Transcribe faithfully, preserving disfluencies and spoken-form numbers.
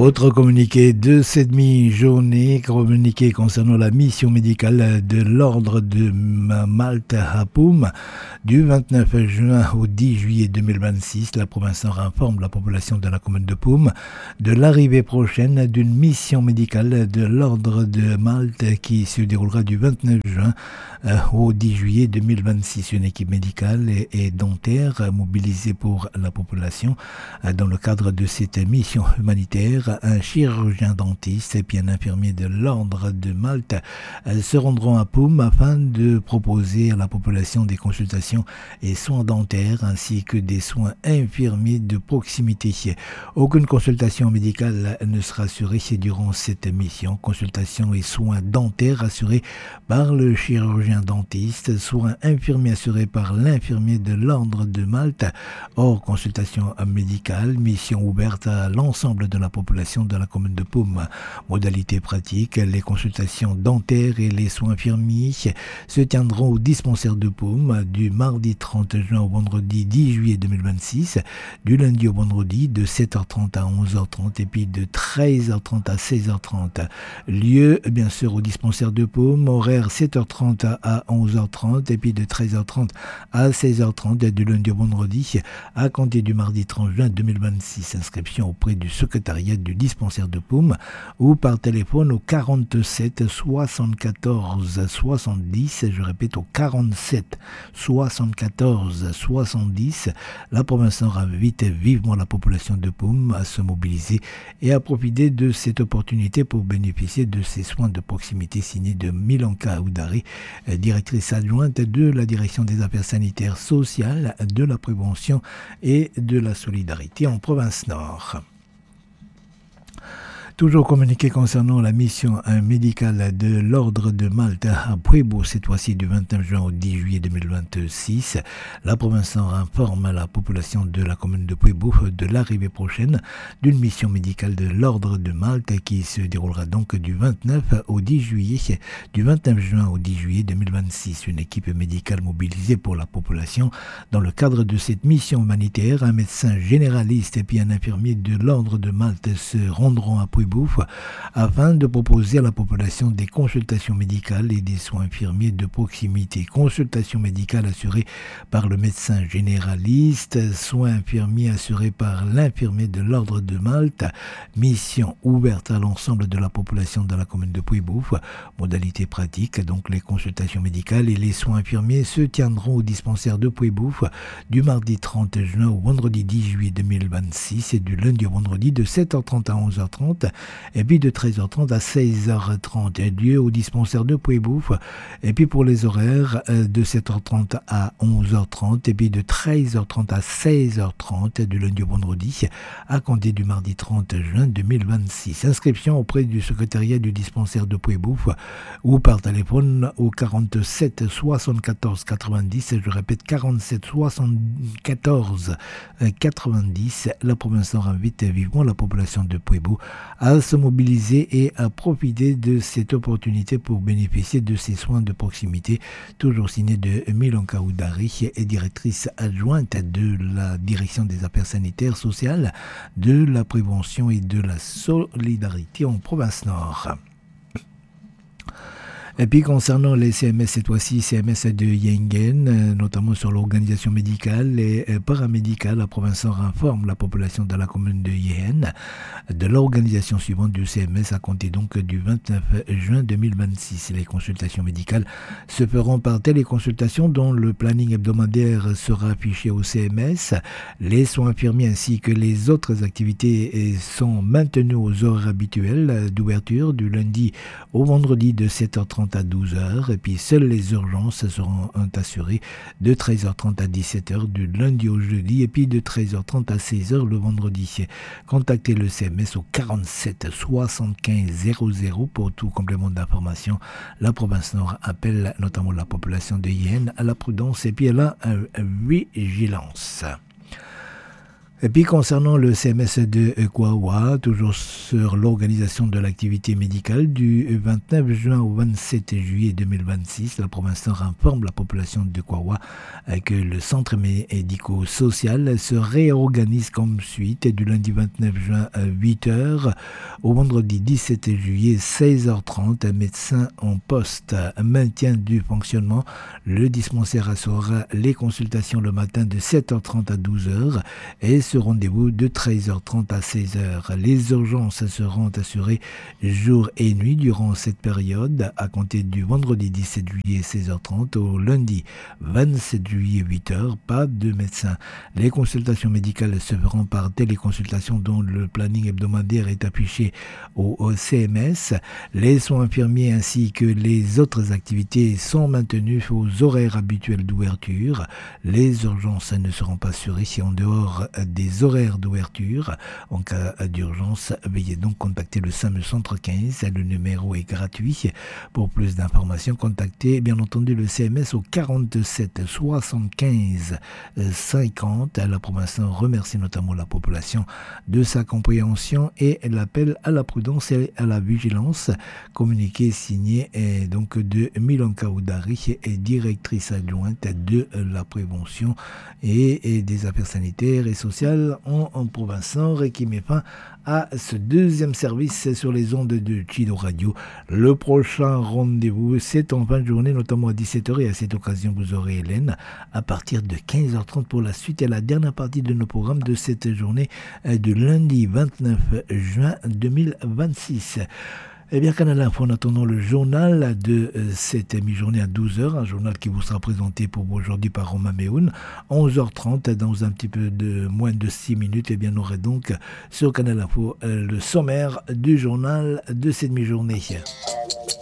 Autre communiqué de cette mi-journée, communiqué concernant la mission médicale de l'ordre de Malte à Poum. Du vingt-neuf juin au dix juillet deux mille vingt-six, la province Nord informe la population de la commune de Poum de l'arrivée prochaine d'une mission médicale de l'ordre de Malte qui se déroulera du vingt-neuf juin au dix juillet deux mille vingt-six. Une équipe médicale et, et dentaire mobilisée pour la population dans le cadre de cette mission humanitaire. Un chirurgien dentiste et puis un infirmier de l'ordre de Malte se rendront à Poum afin de proposer à la population des consultations et soins dentaires ainsi que des soins infirmiers de proximité. Aucune consultation médicale ne sera assurée durant cette mission. Consultation et soins dentaires assurés par le chirurgien dentiste, soins infirmiers assurés par l'infirmier de l'ordre de Malte. Hors consultation médicale, mission ouverte à l'ensemble de la population de la commune de Poum. Modalité pratique, les consultations dentaires et les soins infirmiers se tiendront au dispensaire de Poum du mardi trente juin au vendredi dix juillet deux mille vingt-six, du lundi au vendredi de sept heures trente à onze heures trente et puis de treize heures trente à seize heures trente. Lieu, bien sûr, au dispensaire de Poum, horaire sept heures trente à onze heures trente et puis de treize heures trente à seize heures trente du lundi au vendredi à compter du mardi trente juin deux mille vingt-six. Inscription auprès du secrétariat du dispensaire de Poum ou par téléphone au quarante-sept soixante-quatorze soixante-dix, je répète au quarante-sept soixante-quatorze soixante-dix. La province Nord invite vivement la population de Poum à se mobiliser et à profiter de cette opportunité pour bénéficier de ces soins de proximité signés de Milanka Oudari, directrice adjointe de la direction des affaires sanitaires sociales, de la prévention et de la solidarité en province Nord. Toujours communiqué concernant la mission médicale de l'ordre de Malte à Puebo, cette fois-ci du vingt-neuf juin au dix juillet deux mille vingt-six. La province Nord informe la population de la commune de Puebo de l'arrivée prochaine d'une mission médicale de l'ordre de Malte qui se déroulera donc du vingt-neuf au dix juillet, du vingt-neuf juin au dix juillet deux mille vingt-six. Une équipe médicale mobilisée pour la population dans le cadre de cette mission humanitaire. Un médecin généraliste et puis un infirmier de l'ordre de Malte se rendront à Puebo afin de proposer à la population des consultations médicales et des soins infirmiers de proximité. Consultation médicale assurée par le médecin généraliste, soins infirmiers assurés par l'infirmier de l'ordre de Malte, mission ouverte à l'ensemble de la population de la commune de Puebo. Modalité pratique, donc les consultations médicales et les soins infirmiers se tiendront au dispensaire de Puebo du mardi trente juin au vendredi dix juillet deux mille vingt-six et du lundi au vendredi de sept heures trente à onze heures trente et puis de treize heures trente à seize heures trente, lieu au dispensaire de Puebo, et puis pour les horaires de sept heures trente à onze heures trente et puis de treize heures trente à seize heures trente du lundi au vendredi à compter du mardi trente juin deux mille vingt-six. Inscription auprès du secrétariat du dispensaire de Puebo ou par téléphone au quarante-sept soixante-quatorze quatre-vingt-dix, je répète quarante-sept soixante-quatorze quatre-vingt-dix. La province Nord invite vivement la population de Puebo à se mobiliser et à profiter de cette opportunité pour bénéficier de ces soins de proximité. Toujours signé de Milanka Oudari, et directrice adjointe de la direction des affaires sanitaires sociales, de la prévention et de la solidarité en province Nord. Et puis concernant les C M S, cette fois-ci C M S de Yengen, notamment sur l'organisation médicale et paramédicale, la province Nord informe la population de la commune de Yengen de l'organisation suivante du C M S à compter donc du vingt-neuf juin deux mille vingt-six. Les consultations médicales se feront par téléconsultation dont le planning hebdomadaire sera affiché au C M S. Les soins infirmiers ainsi que les autres activités sont maintenus aux heures habituelles d'ouverture du lundi au vendredi de sept heures trente à douze heures, et puis seules les urgences seront assurées de treize heures trente à dix-sept heures du lundi au jeudi et puis de treize heures trente à seize heures le vendredi. Contactez le C M S au quarante-sept soixante-quinze zéro zéro pour tout complément d'information. La province Nord appelle notamment la population de Yen à la prudence et puis à la vigilance. Et puis concernant le C M S de Kwawa, toujours sur l'organisation de l'activité médicale du vingt-neuf juin au vingt-sept juillet deux mille vingt-six, la province informe la population de Kwawa que le centre médico-social se réorganise comme suite du lundi vingt-neuf juin à huit heures au vendredi dix-sept juillet seize heures trente, médecin en poste, maintien du fonctionnement. Le dispensaire assurera les consultations le matin de sept heures trente à douze heures et ce rendez-vous de treize heures trente à seize heures. Les urgences seront assurées jour et nuit durant cette période, à compter du vendredi dix-sept juillet seize heures trente au lundi vingt-sept juillet huit heures. Pas de médecin. Les consultations médicales se feront par téléconsultation dont le planning hebdomadaire est affiché au, au C M S. Les soins infirmiers ainsi que les autres activités sont maintenus aux horaires habituels d'ouverture. Les urgences ne seront pas assurées si en dehors des horaires d'ouverture. En cas d'urgence, veuillez donc contacter le SAMU Centre quinze. Le numéro est gratuit. Pour plus d'informations, contactez bien entendu le C M S au quarante-sept soixante-quinze cinquante. La province remercie notamment la population de sa compréhension et l'appel à la prudence et à la vigilance. Communiqué signé et donc de Milanka Oudari, directrice adjointe de la prévention et, et des affaires sanitaires et sociales en, en province nord, et qui met fin à ce deuxième service sur les ondes de Chido Radio. Le prochain rendez-vous, c'est en fin de journée, notamment à dix-sept heures, et à cette occasion, vous aurez Hélène à partir de quinze heures trente pour la suite et la dernière partie de nos programmes de cette journée de lundi vingt-neuf juin deux mille vingt-six. Eh bien, Canal Info, en attendant le journal de euh, cette mi-journée à douze heures, un journal qui vous sera présenté pour aujourd'hui par Romain Méhoun. onze heures trente, dans un petit peu de moins de six minutes, eh bien, on aurait donc sur Canal Info euh, le sommaire du journal de cette mi-journée.